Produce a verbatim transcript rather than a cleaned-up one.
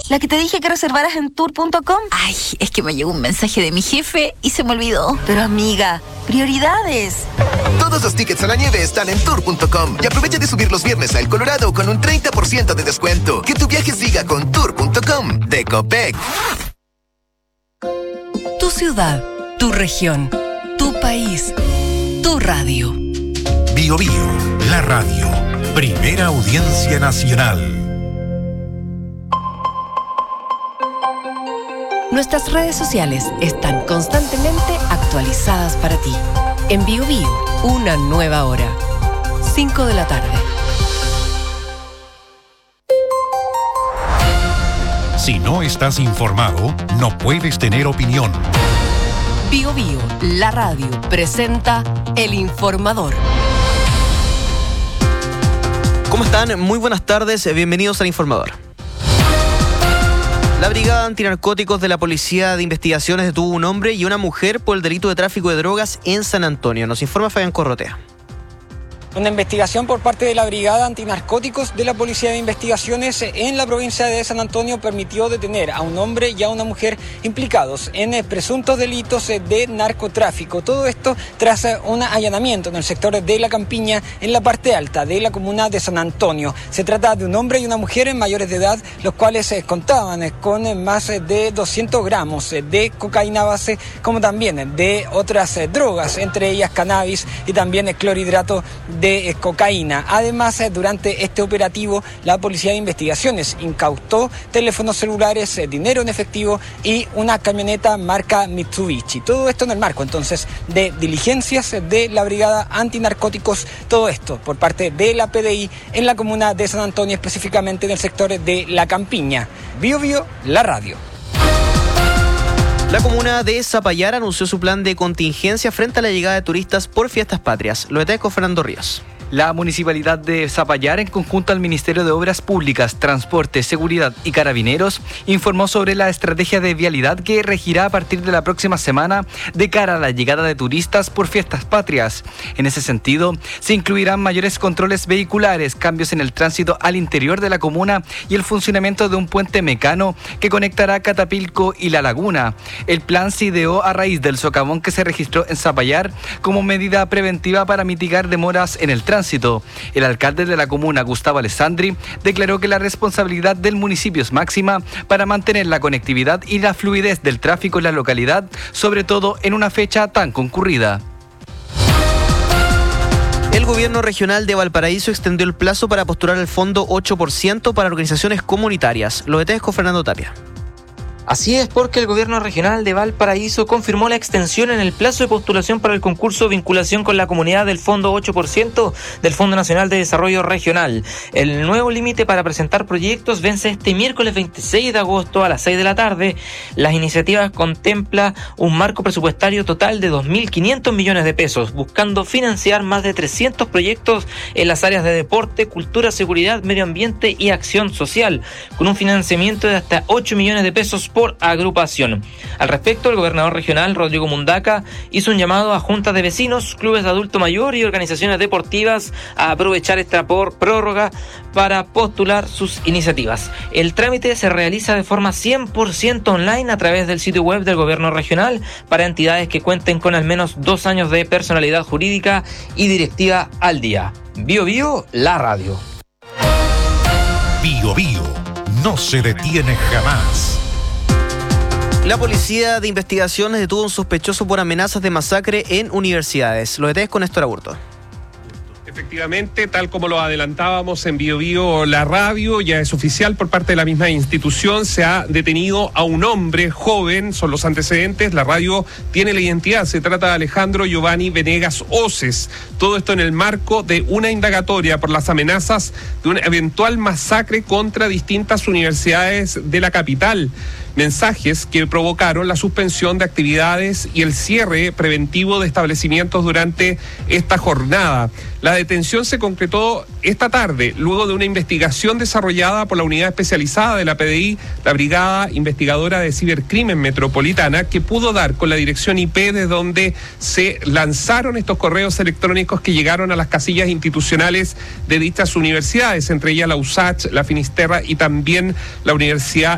¿La que te dije que reservaras en tour punto com? Ay, es que me llegó un mensaje de mi jefe y se me olvidó. Pero amiga, prioridades. Todos los tickets a la nieve están en tour punto com y aprovecha de subir los viernes a El Colorado con un treinta por ciento de descuento. Que tu viaje siga con tour punto com de Copec. Tu ciudad, tu región, tu país, tu radio. Bio Bio, la radio. Primera audiencia nacional. Nuestras redes sociales están constantemente actualizadas para ti. En Bio Bio, una nueva hora. cinco de la tarde. Si no estás informado, no puedes tener opinión. Bio Bio, la radio, presenta El Informador. ¿Cómo están? Muy buenas tardes, bienvenidos al Informador. La Brigada Antinarcóticos de la Policía de Investigaciones detuvo un hombre y una mujer por el delito de tráfico de drogas en San Antonio. Nos informa Fabián Corrotea. Una investigación por parte de la Brigada Antinarcóticos de la Policía de Investigaciones en la provincia de San Antonio permitió detener a un hombre y a una mujer implicados en presuntos delitos de narcotráfico. Todo esto tras un allanamiento en el sector de La Campiña, en la parte alta de la comuna de San Antonio. Se trata de un hombre y una mujer mayores de edad, los cuales contaban con más de doscientos gramos de cocaína base, como también de otras drogas, entre ellas cannabis y también clorhidrato de cocaína. Además, durante este operativo, la Policía de Investigaciones incautó teléfonos celulares, dinero en efectivo y una camioneta marca Mitsubishi. Todo esto en el marco, entonces, de diligencias de la Brigada Antinarcóticos. Todo esto por parte de la P D I en la comuna de San Antonio, específicamente en el sector de La Campiña. Bio Bio, la radio. La comuna de Zapallar anunció su plan de contingencia frente a la llegada de turistas por fiestas patrias. Lo detalle con Fernando Ríos. La Municipalidad de Zapallar, en conjunto al Ministerio de Obras Públicas, Transporte, Seguridad y Carabineros, informó sobre la estrategia de vialidad que regirá a partir de la próxima semana de cara a la llegada de turistas por fiestas patrias. En ese sentido, se incluirán mayores controles vehiculares, cambios en el tránsito al interior de la comuna y el funcionamiento de un puente mecano que conectará Catapilco y La Laguna. El plan se ideó a raíz del socavón que se registró en Zapallar como medida preventiva para mitigar demoras en el tránsito. El alcalde de la comuna, Gustavo Alessandri, declaró que la responsabilidad del municipio es máxima para mantener la conectividad y la fluidez del tráfico en la localidad, sobre todo en una fecha tan concurrida. El gobierno regional de Valparaíso extendió el plazo para postular el fondo ocho por ciento para organizaciones comunitarias. Lo detalles con Fernando Tapia. Así es, porque el gobierno regional de Valparaíso confirmó la extensión en el plazo de postulación para el concurso Vinculación con la Comunidad del Fondo ocho por ciento del Fondo Nacional de Desarrollo Regional. El nuevo límite para presentar proyectos vence este miércoles veintiséis de agosto a las seis de la tarde. Las iniciativas contemplan un marco presupuestario total de dos mil quinientos millones de pesos, buscando financiar más de trescientos proyectos en las áreas de deporte, cultura, seguridad, medio ambiente y acción social, con un financiamiento de hasta ocho millones de pesos por por agrupación. Al respecto, el gobernador regional, Rodrigo Mundaca, hizo un llamado a juntas de vecinos, clubes de adulto mayor y organizaciones deportivas a aprovechar esta por prórroga para postular sus iniciativas. El trámite se realiza de forma cien por ciento online a través del sitio web del gobierno regional para entidades que cuenten con al menos dos años de personalidad jurídica y directiva al día. Bio Bio, la radio. Bio Bio, no se detiene jamás. La Policía de Investigaciones detuvo a un sospechoso por amenazas de masacre en universidades. Lo detalles con Néstor Aburto. Efectivamente, tal como lo adelantábamos en Bio Bio, la radio, ya es oficial por parte de la misma institución, se ha detenido a un hombre joven, son los antecedentes, la radio tiene la identidad, se trata de Alejandro Giovanni Venegas Oces. Todo esto en el marco de una indagatoria por las amenazas de una eventual masacre contra distintas universidades de la capital. Mensajes que provocaron la suspensión de actividades y el cierre preventivo de establecimientos durante esta jornada. La detención se concretó esta tarde, luego de una investigación desarrollada por la unidad especializada de la P D I, la Brigada Investigadora de Cibercrimen Metropolitana, que pudo dar con la dirección I P de donde se lanzaron estos correos electrónicos que llegaron a las casillas institucionales de dichas universidades, entre ellas la U S A C H, la Finisterra y también la Universidad